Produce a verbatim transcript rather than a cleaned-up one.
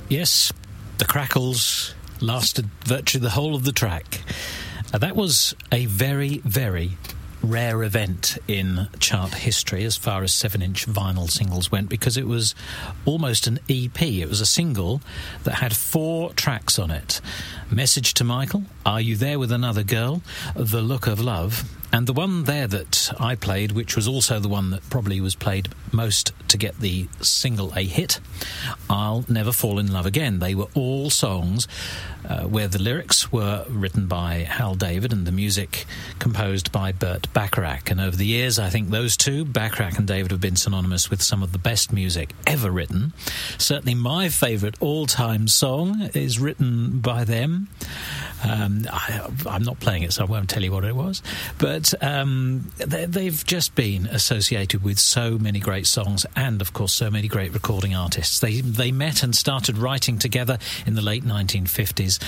Yes, the crackles lasted virtually the whole of the track. Uh, that was a very, very rare event in chart history as far as seven-inch vinyl singles went, because it was almost an E P. It was a single that had four tracks on it. Message to Michael, Are You There With Another Girl, The Look of Love, and the one there that I played, which was also the one that probably was played most to get the single a hit, I'll Never Fall in Love Again. They were all songs uh, where the lyrics were written by Hal David and the music composed by Burt Bacharach. And over the years, I think those two, Bacharach and David, have been synonymous with some of the best music ever written. Certainly my favourite all-time song is written by them. Um, I, I'm not playing it, so I won't tell you what it was. But um, they, they've just been associated with so many great songs and, of course, so many great recording artists. They, they met and started writing together in the late nineteen fifties